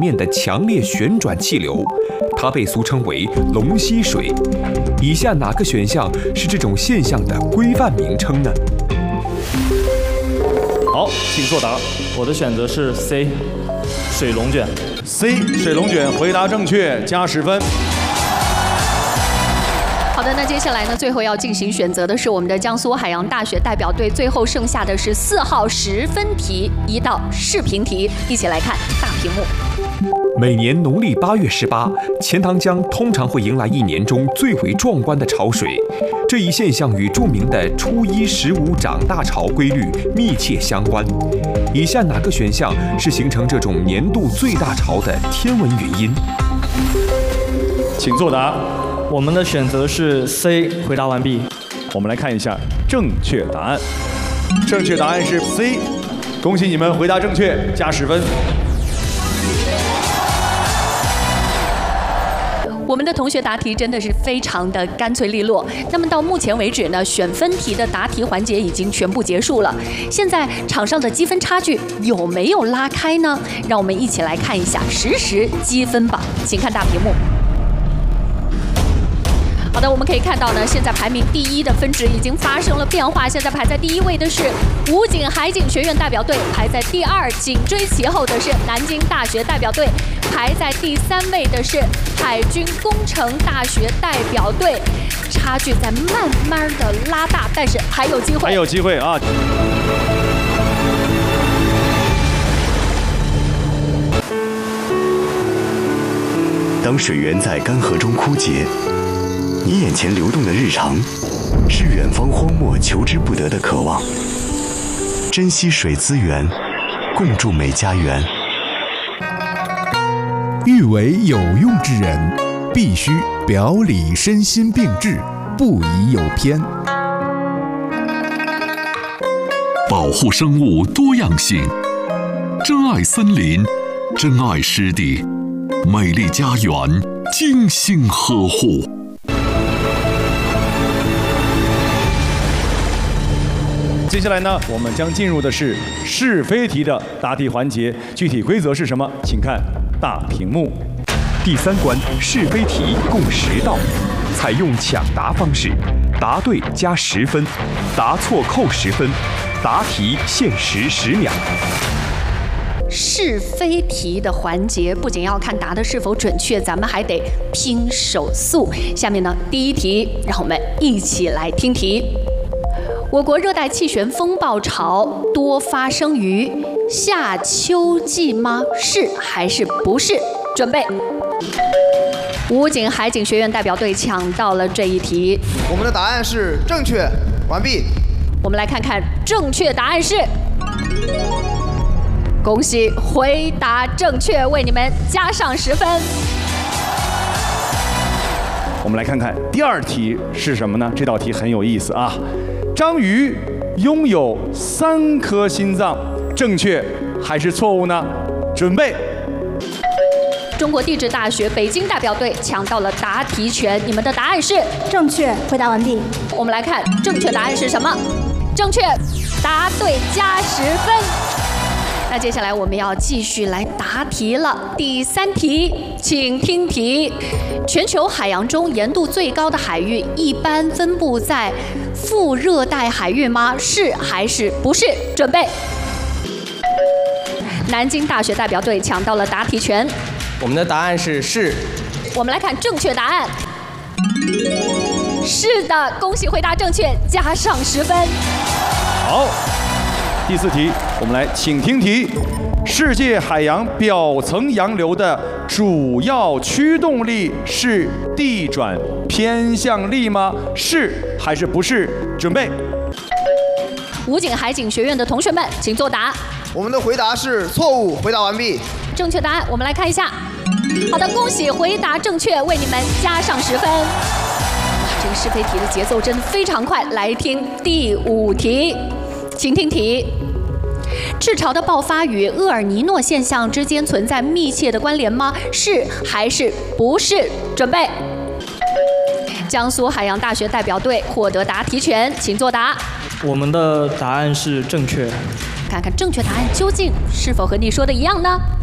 面的强烈旋转气流，它被俗称为龙吸水。以下哪个选项是这种现象的规范名称呢？ 好，请作答。 我的选择是 C， 水龙卷。 C 水龙卷，回答正确，加10分。 好的，那接下来呢，最后要进行选择的是我们的江苏海洋大学代表队，最后剩下的是4号10分题，1道视频题，一起来看大屏幕。 每年农历8月18，钱塘江通常会迎来一年中最为壮观的潮水。这一现象与著名的初一十五涨大潮规律密切相关。以下哪个选项是形成这种年度最大潮的天文原因？ 请作答。 我们的选择是 C， 回答完毕。 我们来看一下正确答案。正确答案是 C， 恭喜你们回答正确，加10分。 我们的同学答题真的是非常的干脆利落。那么到目前为止呢，选分题的答题环节已经全部结束了。现在场上的积分差距有没有拉开呢？让我们一起来看一下实时积分榜，请看大屏幕。好的，我们可以看到呢，现在排名第1的分值已经发生了变化。现在排在第1位的是武警海警学院代表队，排在第2，紧追其后的是南京大学代表队，排在第3位的是海军工程大学代表队。差距在慢慢的拉大，但是还有机会， 还有机会啊！ 当水源在干涸中枯竭，你眼前流动的日常，是远方荒漠求之不得的渴望。珍惜水资源，共筑美家园。 欲为有用之人，必须表里身心并治，不宜有偏。 保护生物多样性，珍爱森林，珍爱湿地，美丽家园，精心呵护。 接下来呢，我们将进入的是是非题的答题环节，具体规则是什么？请看大屏幕。 第3关是非题共10道，采用抢答方式，答对加10分，答错扣10分，答题限时10秒。 是非题的环节不仅要看答的是否准确，咱们还得拼手速。下面呢，第1题，让我们一起来听题。我国热带气旋风暴潮多发生于夏秋季吗？是还是不是？准备。武警海警学院代表队抢到了这一题。 我们的答案是正确，完毕。 我们来看看正确答案是。恭喜回答正确，为你们加上10分。 我们来看看第2题是什么呢？这道题很有意思啊。章鱼拥有3颗心脏，正确还是错误呢？准备。 中国地质大学北京代表队抢到了答题权，你们的答案是正确，回答完毕。 我们来看正确答案是什么？正确，答对加10分。那接下来我们要继续来答题了。第3题，请听题：全球海洋中盐度最高的海域一般分布在副热带海域吗？是还是不是？准备。南京大学代表队抢到了答题权。 我们的答案是是。 我们来看正确答案。是的，恭喜回答正确，加上10分。 好。第4题，我们来请听题：世界海洋表层洋流的主要驱动力是地转偏向力吗？是还是不是？准备。 武警海警学院的同学们，请作答。 我们的回答是错误，回答完毕。 正确答案，我们来看一下。好的，恭喜回答正确，为你们加上10分。哇，这个是非题的节奏真的非常快。来听第5题。请听题：赤潮的爆发与厄尔尼诺现象之间存在密切的关联吗？是还是不是？准备。江苏海洋大学代表队获得答题权，请作答。 我们的答案是正确。 看看正确答案究竟是否和你说的一样呢？